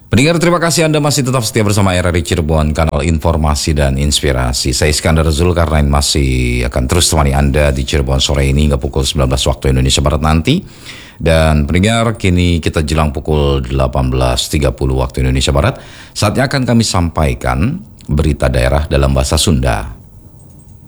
Pendengar, terima kasih Anda masih tetap setia bersama RRI Cirebon, kanal informasi dan inspirasi. Saya Iskandar Zulkarnain masih akan terus temani Anda di Cirebon sore ini hingga pukul 19 waktu Indonesia Barat nanti. Dan pendengar, kini kita jelang pukul 18.30 waktu Indonesia Barat. Saatnya akan kami sampaikan berita daerah dalam bahasa Sunda.